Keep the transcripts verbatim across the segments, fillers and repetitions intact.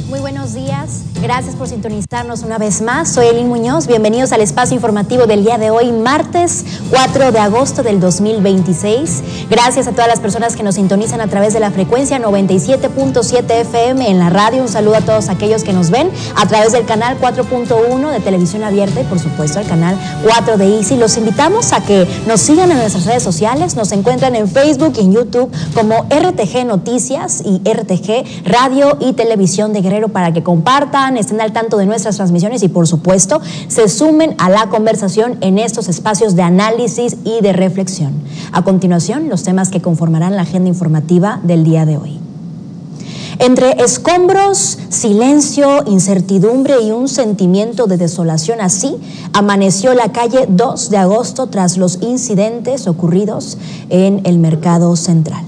Muy buenos días, gracias por sintonizarnos una vez más. Soy Elin Muñoz, bienvenidos al espacio informativo del día de hoy, martes cuatro de agosto del dos mil veintiséis. Gracias a todas las personas que nos sintonizan a través de la frecuencia noventa y siete punto siete F M en la radio. Un saludo a todos aquellos que nos ven a través del canal cuatro punto uno de televisión abierta y por supuesto al canal cuatro de Easy. Los invitamos a que nos sigan en nuestras redes sociales, nos encuentran en Facebook y en YouTube como R T G Noticias y R T G Radio y Televisión de Guerrero, para que compartan, estén al tanto de nuestras transmisiones y por supuesto se sumen a la conversación en estos espacios de análisis y de reflexión. A continuación, los temas que conformarán la agenda informativa del día de hoy. Entre escombros, silencio, incertidumbre y un sentimiento de desolación, así amaneció la calle dos de agosto tras los incidentes ocurridos en el Mercado Central.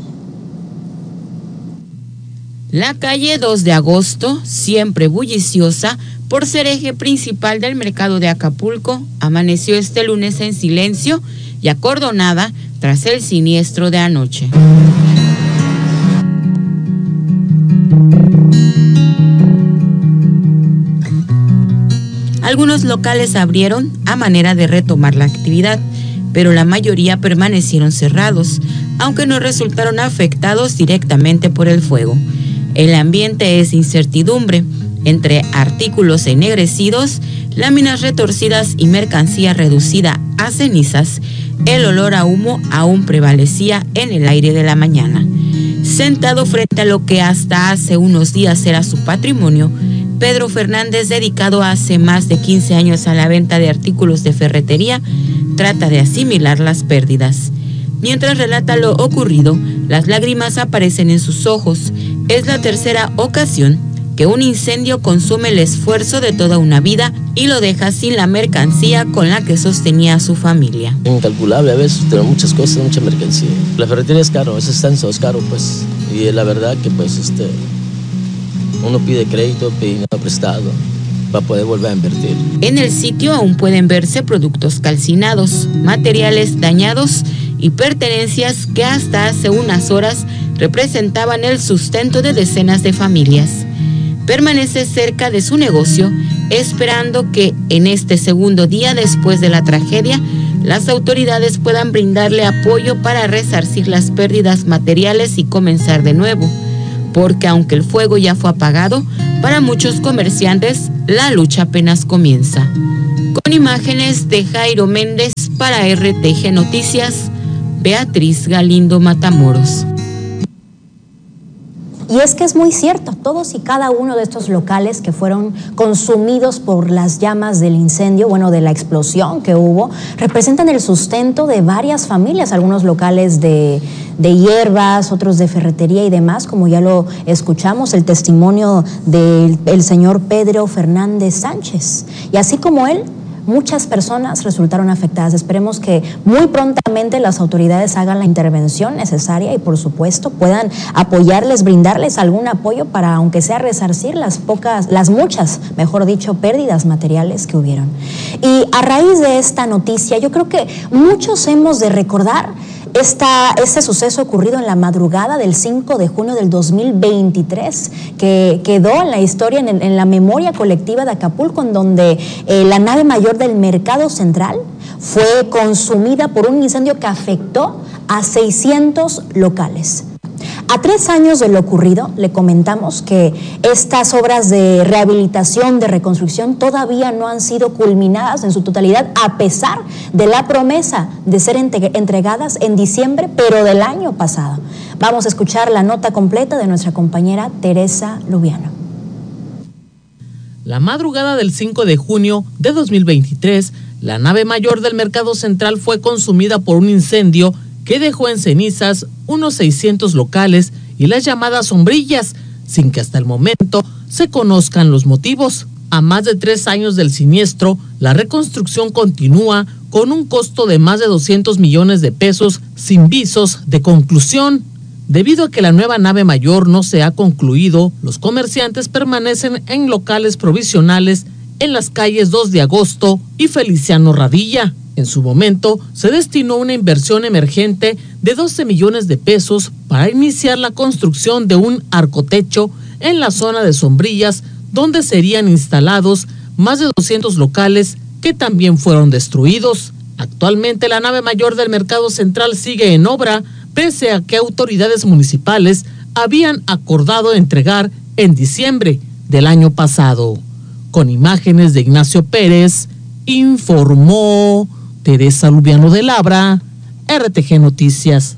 La calle dos de agosto, siempre bulliciosa por ser eje principal del mercado de Acapulco, amaneció este lunes en silencio y acordonada tras el siniestro de anoche. Algunos locales abrieron a manera de retomar la actividad, pero la mayoría permanecieron cerrados, aunque no resultaron afectados directamente por el fuego. El ambiente es incertidumbre, entre artículos ennegrecidos, láminas retorcidas y mercancía reducida a cenizas. El olor a humo aún prevalecía en el aire de la mañana. Sentado frente a lo que hasta hace unos días era su patrimonio, Pedro Fernández, dedicado hace más de quince años a la venta de artículos de ferretería, trata de asimilar las pérdidas. Mientras relata lo ocurrido, las lágrimas aparecen en sus ojos. Es la tercera ocasión que un incendio consume el esfuerzo de toda una vida y lo deja sin la mercancía con la que sostenía a su familia. Incalculable, a veces tenemos muchas cosas, mucha mercancía. La ferretería es caro, es extenso, es caro, pues. Y la verdad que pues este, uno pide crédito, pide dinero prestado para poder volver a invertir. En el sitio aún pueden verse productos calcinados, materiales dañados y pertenencias que hasta hace unas horas representaban el sustento de decenas de familias. Permanece cerca de su negocio, esperando que en este segundo día después de la tragedia, las autoridades puedan brindarle apoyo para resarcir las pérdidas materiales y comenzar de nuevo, porque aunque el fuego ya fue apagado, para muchos comerciantes la lucha apenas comienza. Con imágenes de Jairo Méndez para R T G Noticias, Beatriz Galindo Matamoros. Y es que es muy cierto, todos y cada uno de estos locales que fueron consumidos por las llamas del incendio, bueno, de la explosión que hubo, representan el sustento de varias familias, algunos locales de, de hierbas, otros de ferretería y demás, como ya lo escuchamos, el testimonio del el señor Pedro Fernández Sánchez. Y así como él, muchas personas resultaron afectadas. Esperemos que muy prontamente las autoridades hagan la intervención necesaria y por supuesto puedan apoyarles, brindarles algún apoyo para, aunque sea, resarcir las pocas, las muchas, mejor dicho, pérdidas materiales que hubieron. Y a raíz de esta noticia, yo creo que muchos hemos de recordar Esta, este suceso ocurrido en la madrugada del cinco de junio del dos mil veintitrés, que quedó en la historia, en, en la memoria colectiva de Acapulco, en donde eh, la nave mayor del Mercado Central fue consumida por un incendio que afectó a seiscientos locales. A tres años de lo ocurrido, le comentamos que estas obras de rehabilitación, de reconstrucción, todavía no han sido culminadas en su totalidad, a pesar de la promesa de ser entregadas en diciembre, pero del año pasado. Vamos a escuchar la nota completa de nuestra compañera Teresa Lubiano. La madrugada del cinco de junio de dos mil veintitrés, la nave mayor del Mercado Central fue consumida por un incendio que dejó en cenizas unos seiscientos locales y las llamadas sombrillas, sin que hasta el momento se conozcan los motivos. A más de tres años del siniestro, la reconstrucción continúa con un costo de más de doscientos millones de pesos sin visos de conclusión. Debido a que la nueva nave mayor no se ha concluido, los comerciantes permanecen en locales provisionales en las calles dos de agosto y Feliciano Radilla. En su momento, se destinó una inversión emergente de doce millones de pesos para iniciar la construcción de un arcotecho en la zona de Sombrillas, donde serían instalados más de doscientos locales que también fueron destruidos. Actualmente la nave mayor del Mercado Central sigue en obra, pese a que autoridades municipales habían acordado entregar en diciembre del año pasado. Con imágenes de Ignacio Pérez, informó Teresa Lubiano de Labra, R T G Noticias.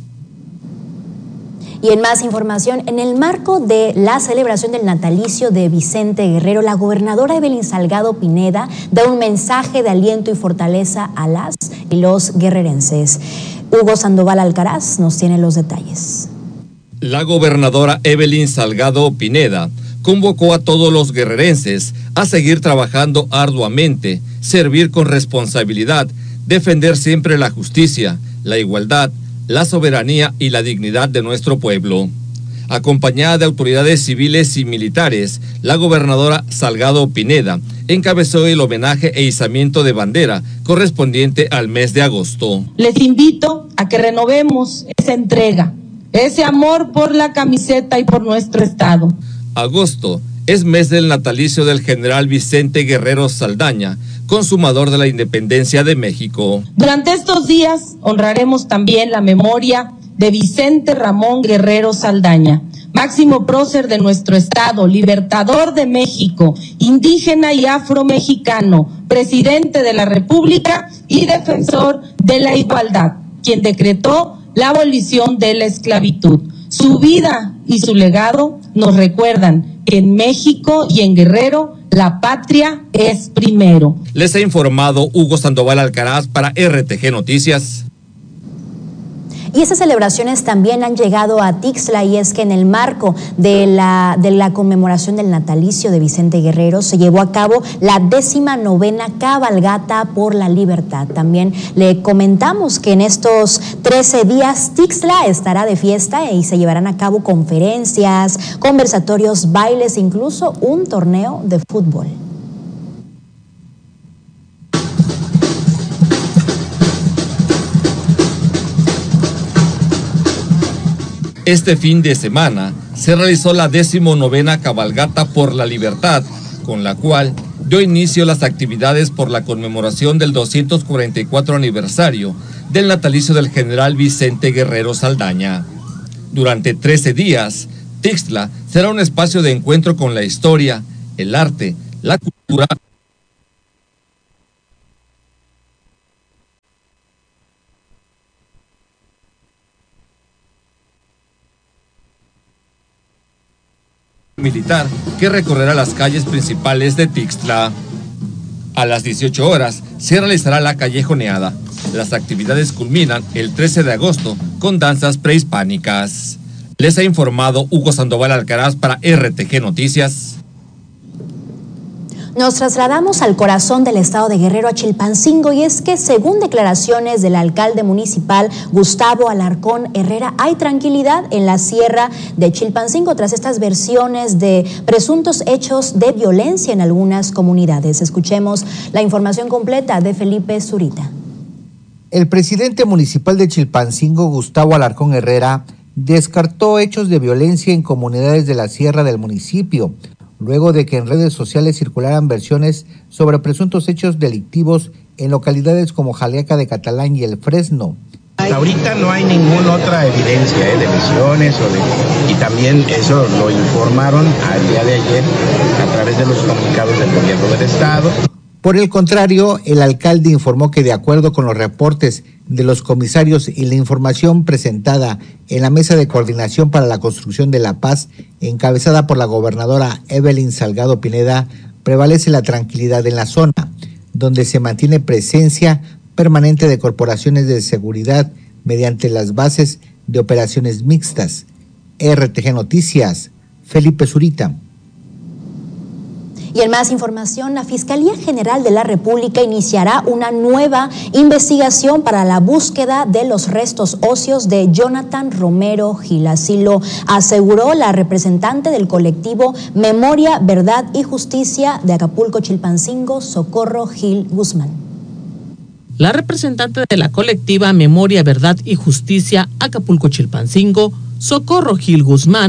Y en más información, en el marco de la celebración del natalicio de Vicente Guerrero, la gobernadora Evelyn Salgado Pineda da un mensaje de aliento y fortaleza a las y los guerrerenses. Hugo Sandoval Alcaraz nos tiene los detalles. La gobernadora Evelyn Salgado Pineda convocó a todos los guerrerenses a seguir trabajando arduamente, servir con responsabilidad, defender siempre la justicia, la igualdad, la soberanía y la dignidad de nuestro pueblo. Acompañada de autoridades civiles y militares, la gobernadora Salgado Pineda encabezó el homenaje e izamiento de bandera correspondiente al mes de agosto. Les invito a que renovemos esa entrega, ese amor por la camiseta y por nuestro estado. Agosto es mes del natalicio del general Vicente Guerrero Saldaña, consumador de la independencia de México. Durante estos días honraremos también la memoria de Vicente Ramón Guerrero Saldaña, máximo prócer de nuestro estado, libertador de México, indígena y afromexicano, presidente de la República y defensor de la igualdad, quien decretó la abolición de la esclavitud. Su vida y su legado nos recuerdan que en México y en Guerrero la patria es primero. Les ha informado Hugo Sandoval Alcaraz para R T G Noticias. Y esas celebraciones también han llegado a Tixla, y es que en el marco de la, de la conmemoración del natalicio de Vicente Guerrero se llevó a cabo la décima novena cabalgata por la libertad. También le comentamos que en estos trece días Tixla estará de fiesta y se llevarán a cabo conferencias, conversatorios, bailes, incluso un torneo de fútbol. Este fin de semana se realizó la decimonovena cabalgata por la libertad, con la cual dio inicio las actividades por la conmemoración del doscientos cuarenta y cuatro aniversario del natalicio del general Vicente Guerrero Saldaña. Durante trece días, Tixla será un espacio de encuentro con la historia, el arte, la cultura militar que recorrerá las calles principales de Tixla. A las dieciocho horas se realizará la callejoneada. Las actividades culminan el trece de agosto con danzas prehispánicas. Les ha informado Hugo Sandoval Alcaraz para R T G Noticias. Nos trasladamos al corazón del estado de Guerrero, a Chilpancingo, y es que según declaraciones del alcalde municipal Gustavo Alarcón Herrera, hay tranquilidad en la sierra de Chilpancingo tras estas versiones de presuntos hechos de violencia en algunas comunidades. Escuchemos la información completa de Felipe Zurita. El presidente municipal de Chilpancingo, Gustavo Alarcón Herrera, descartó hechos de violencia en comunidades de la sierra del municipio, luego de que en redes sociales circularan versiones sobre presuntos hechos delictivos en localidades como Jaliaca de Catalán y El Fresno. Ahorita no hay ninguna otra evidencia ¿eh? de lesiones o de, y también eso lo informaron al día de ayer a través de los comunicados del gobierno del estado. Por el contrario, el alcalde informó que de acuerdo con los reportes de los comisarios y la información presentada en la Mesa de Coordinación para la Construcción de la Paz, encabezada por la gobernadora Evelyn Salgado Pineda, prevalece la tranquilidad en la zona, donde se mantiene presencia permanente de corporaciones de seguridad mediante las bases de operaciones mixtas. R T G Noticias, Felipe Zurita. Y en más información, la Fiscalía General de la República iniciará una nueva investigación para la búsqueda de los restos óseos de Jonathan Romero Gil. Así lo aseguró la representante del colectivo Memoria, Verdad y Justicia de Acapulco, Chilpancingo, Socorro Gil Guzmán. La representante de la colectiva Memoria, Verdad y Justicia Acapulco, Chilpancingo, Socorro Gil Guzmán,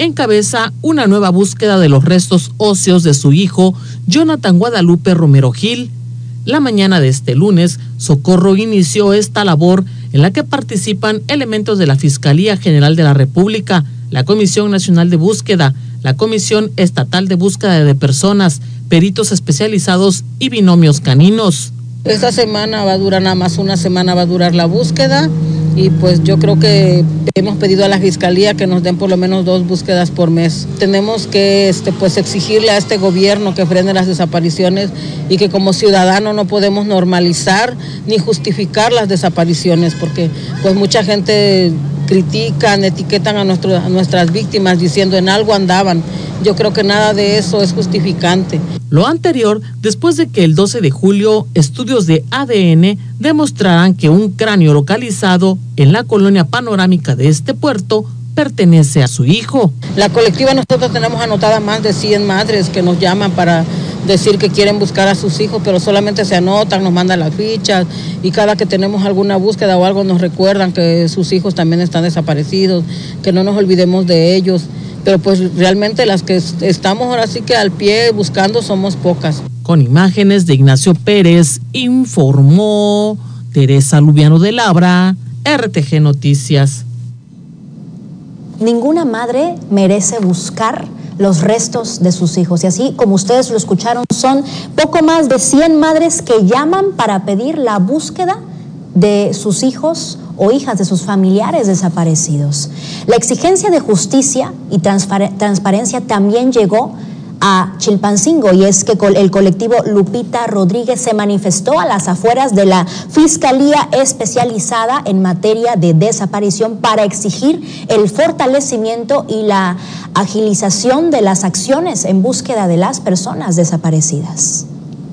encabeza una nueva búsqueda de los restos óseos de su hijo, Jonathan Guadalupe Romero Gil. La mañana de este lunes, Socorro inició esta labor en la que participan elementos de la Fiscalía General de la República, la Comisión Nacional de Búsqueda, la Comisión Estatal de Búsqueda de Personas, peritos especializados y binomios caninos. Esta semana va a durar, nada más una semana va a durar la búsqueda, y pues yo creo que hemos pedido a la Fiscalía que nos den por lo menos dos búsquedas por mes. Tenemos que este, pues exigirle a este gobierno que frene las desapariciones y que como ciudadano no podemos normalizar ni justificar las desapariciones, porque pues mucha gente critican, etiquetan a, nuestro, a nuestras víctimas diciendo en algo andaban. Yo creo que nada de eso es justificante. Lo anterior, después de que el doce de julio estudios de A D N demostraran que un cráneo localizado en la colonia panorámica de este puerto pertenece a su hijo. La colectiva, nosotros tenemos anotadas más de cien madres que nos llaman para decir que quieren buscar a sus hijos, pero solamente se anotan, nos mandan las fichas, y cada que tenemos alguna búsqueda o algo nos recuerdan que sus hijos también están desaparecidos, que no nos olvidemos de ellos. Pero pues realmente las que estamos ahora sí que al pie buscando somos pocas. Con imágenes de Ignacio Pérez, informó Teresa Lubiano de Labra, R T G Noticias. Ninguna madre merece buscar los restos de sus hijos, y así como ustedes lo escucharon, son poco más de cien madres que llaman para pedir la búsqueda de sus hijos o hijas, de sus familiares desaparecidos. La exigencia de justicia y transpar- transparencia también llegó a Chilpancingo, y es que el colectivo Lupita Rodríguez se manifestó a las afueras de la Fiscalía Especializada en materia de desaparición para exigir el fortalecimiento y la agilización de las acciones en búsqueda de las personas desaparecidas.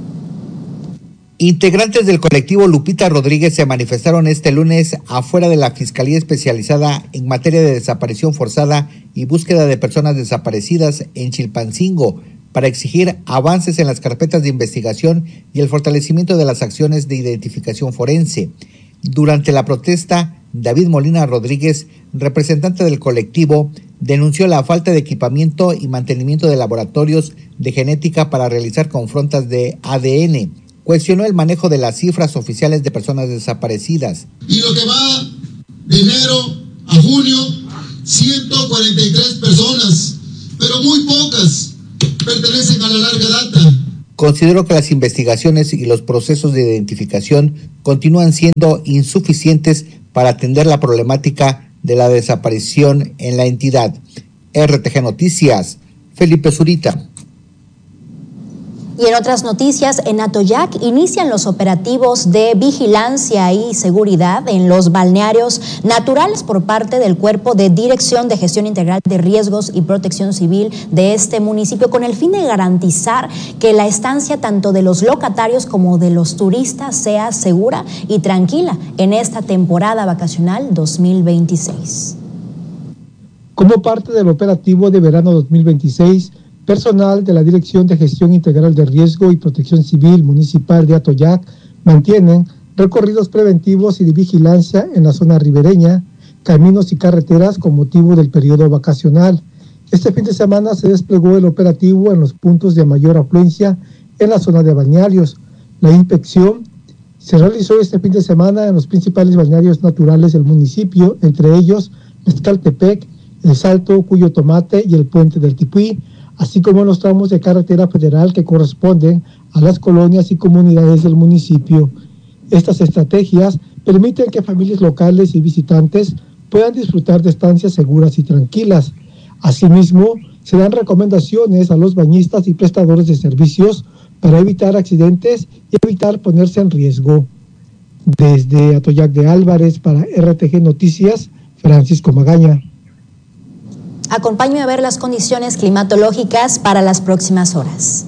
Integrantes del colectivo Lupita Rodríguez se manifestaron este lunes afuera de la Fiscalía Especializada en materia de desaparición forzada y búsqueda de personas desaparecidas en Chilpancingo para exigir avances en las carpetas de investigación y el fortalecimiento de las acciones de identificación forense. Durante la protesta, David Molina Rodríguez, representante del colectivo, denunció la falta de equipamiento y mantenimiento de laboratorios de genética para realizar confrontas de A D N. Cuestionó el manejo de las cifras oficiales de personas desaparecidas. Y lo que va de enero a junio, ciento cuarenta y tres personas, pero muy pocas pertenecen a la larga data. Considero que las investigaciones y los procesos de identificación continúan siendo insuficientes para atender la problemática de la desaparición en la entidad. R T G Noticias, Felipe Zurita. Y en otras noticias, en Atoyac inician los operativos de vigilancia y seguridad en los balnearios naturales por parte del Cuerpo de Dirección de Gestión Integral de Riesgos y Protección Civil de este municipio, con el fin de garantizar que la estancia tanto de los locatarios como de los turistas sea segura y tranquila en esta temporada vacacional dos mil veintiséis. Como parte del operativo de verano dos mil veintiséis, personal de la Dirección de Gestión Integral de Riesgo y Protección Civil Municipal de Atoyac mantienen recorridos preventivos y de vigilancia en la zona ribereña, caminos y carreteras con motivo del periodo vacacional. Este fin de semana se desplegó el operativo en los puntos de mayor afluencia en la zona de balnearios. La inspección se realizó este fin de semana en los principales balnearios naturales del municipio, entre ellos Mezcaltepec, El Salto, Cuyo Tomate y el Puente del Tipuí, así como en los tramos de carretera federal que corresponden a las colonias y comunidades del municipio. Estas estrategias permiten que familias locales y visitantes puedan disfrutar de estancias seguras y tranquilas. Asimismo, se dan recomendaciones a los bañistas y prestadores de servicios para evitar accidentes y evitar ponerse en riesgo. Desde Atoyac de Álvarez para R T G Noticias, Francisco Magaña. Acompáñame a ver las condiciones climatológicas para las próximas horas.